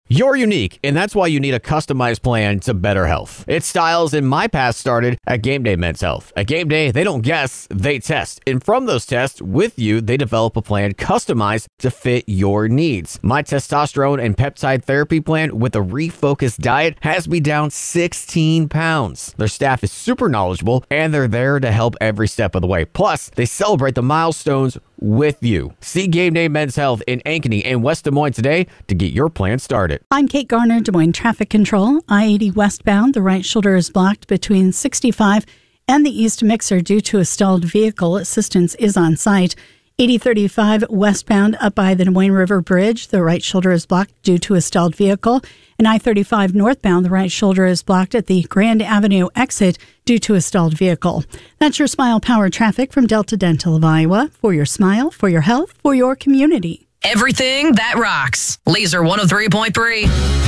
You're unique, and that's why you need a customized plan to better health. It's styles in my past started at Game Day Men's Health. At Game Day, they don't guess, they test. And from those tests, with you, they develop a plan customized to fit your needs. My testosterone and peptide therapy plan with a refocused diet has me down 16 pounds. Their staff is super knowledgeable, and they're there to help every step of the way. Plus, they celebrate the milestones with you. See Game Day Men's Health in Ankeny and West Des Moines today to get your plan started. I'm Kate Garner, Des Moines Traffic Control. I-80 westbound, the right shoulder is blocked between 65 and the East Mixer due to a stalled vehicle. Assistance is on site. 8035 westbound up by the Des Moines River Bridge. The right shoulder is blocked due to a stalled vehicle. And I-35 northbound, the right shoulder is blocked at the Grand Avenue exit due to a stalled vehicle. That's your Smile Power traffic from Delta Dental of Iowa. For your smile, for your health, for your community. Everything that rocks. Laser 103.3.